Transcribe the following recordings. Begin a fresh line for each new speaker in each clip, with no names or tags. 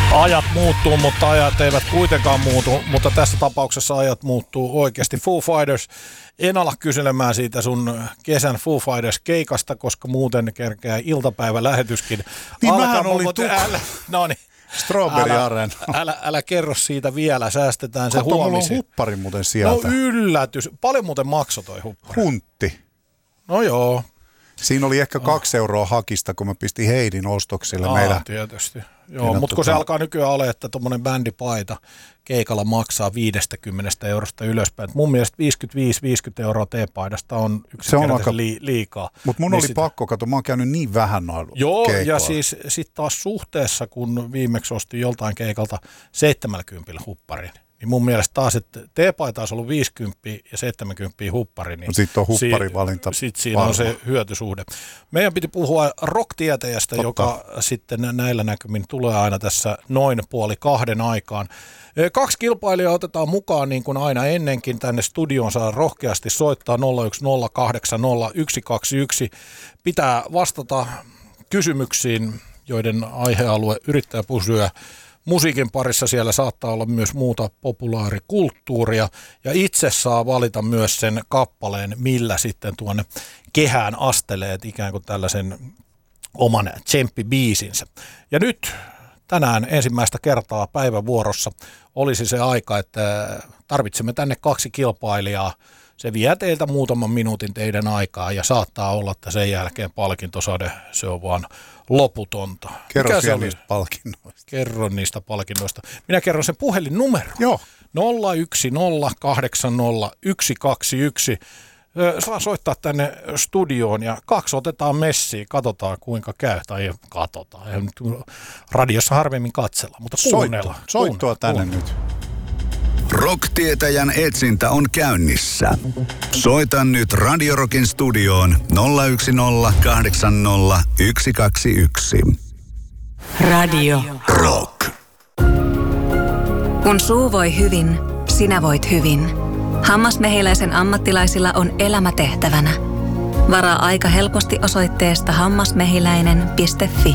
Ajat muuttuu, mutta ajat eivät kuitenkaan muutu, mutta tässä tapauksessa ajat muuttuu oikeasti. Foo Fighters, en ala kyselemään siitä sun kesän Foo Fighters keikasta, koska muuten kerkeää iltapäivälähetyskin.
Niin vähän oli Strawberry Aren.
Älä kerro siitä vielä, säästetään se huomisen.
Mulla on huppari muuten sieltä.
No yllätys. Paljon muuten maksoi toi huppari?
Huntti.
No joo.
Siinä oli ehkä 2 euroa hakista, kun mä pistin Heidin ostoksille meidän.
Tietysti. Joo, mutta kun se alkaa nykyään olla, että tuommoinen bändipaita keikalla maksaa 50 eurosta ylöspäin. Mun mielestä 55-50 euroa teepaidasta on yksinkertaisesti liikaa.
Mutta mun oli pakko, kato, mä oon käynyt niin vähän noilla keikoilla. Ja
siis sit taas suhteessa, kun viimeksi ostin joltain keikalta 70 hupparin, niin mun mielestä taas, että teepaita olisi ollut 50 ja 70 huppari, niin
sitten on hupparivalinta.
Sitten siinä on se hyötysuhde. Meidän piti puhua rock-tietäjästä, joka sitten näillä näkymin tulee aina tässä noin 1:30 aikaan. 2 kilpailijaa otetaan mukaan niin kuin aina ennenkin tänne studioon, saa rohkeasti soittaa 010800121. Pitää vastata kysymyksiin, joiden aihealue yrittää pysyä musiikin parissa. Siellä saattaa olla myös muuta populaarikulttuuria ja itse saa valita myös sen kappaleen, millä sitten tuonne kehään asteleet ikään kuin tällaisen oman tsemppibiisinsä. Ja nyt tänään ensimmäistä kertaa päivän vuorossa olisi se aika, että tarvitsemme tänne 2 kilpailijaa. Se vie teiltä muutaman minuutin teidän aikaa ja saattaa olla, että sen jälkeen palkintosade, se on vaan loputonta.
Kerro niistä palkinnoista.
Kerro niistä palkinnoista. Minä kerron sen puhelinnumeron.
Joo.
010800121. Saa soittaa tänne studioon ja 2 otetaan messiin. Katsotaan kuinka käy. Tai ei katsotaan. Ei nyt radiossa harvemmin katsella, mutta kuunnella.
Soittoa tänne nyt.
Rock-tietäjän etsintä on käynnissä. Soita nyt Radio Rockin studioon 010800121.
Radio
Rock.
Kun suu voi hyvin, sinä voit hyvin. Hammasmehiläisen ammattilaisilla on elämätehtävänä. Varaa aika helposti osoitteesta hammasmehiläinen.fi.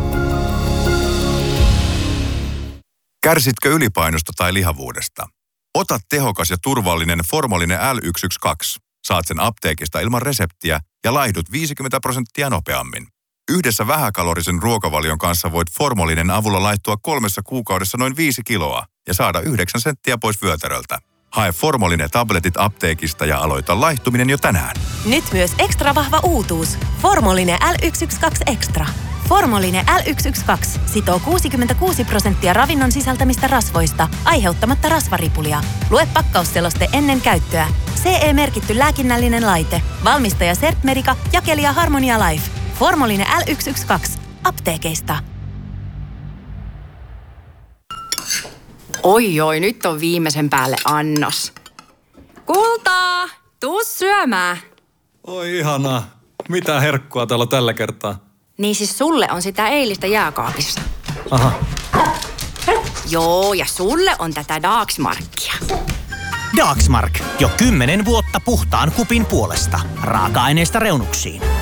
Kärsitkö ylipainosta tai lihavuudesta? Ota tehokas ja turvallinen Formolinen L112. Saat sen apteekista ilman reseptiä ja laihdut 50% nopeammin. Yhdessä vähäkalorisen ruokavalion kanssa voit Formolinen avulla laihtua 3 kuukaudessa noin 5 kiloa ja saada 9 senttiä pois vyötäröltä. Hae Formolinen tabletit apteekista ja aloita laihtuminen jo tänään.
Nyt myös ekstra vahva uutuus. Formolinen L112 Extra. Formolinen L112 sitoo 66% ravinnon sisältämistä rasvoista, aiheuttamatta rasvaripulia. Lue pakkausseloste ennen käyttöä. CE-merkitty lääkinnällinen laite. Valmistaja Sertmedica, jakelija Harmonia Life. Formolinen L112. Apteekeista.
Oi, nyt on viimeisen päälle annos. Kultaa, tuu syömään.
Oi ihanaa. Mitä herkkua täällä on tällä kertaa?
Niin siis sulle on sitä eilistä jääkaapissa.
Aha.
Joo, ja sulle on tätä Dagsmarkia.
Dagsmark. Jo 10 vuotta puhtaan kupin puolesta. Raaka-aineista reunuksiin.